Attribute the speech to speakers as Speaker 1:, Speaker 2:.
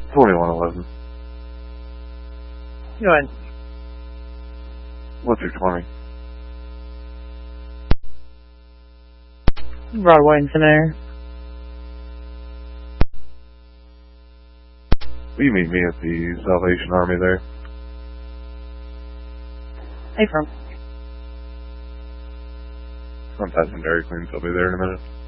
Speaker 1: 2111.
Speaker 2: Go ahead.
Speaker 1: What's your 20?
Speaker 2: Broadway and Center.
Speaker 1: Will you meet me at the Salvation Army there?
Speaker 2: Hey, from.
Speaker 1: I'm passing Dairy Queen, so I'll be there in a minute.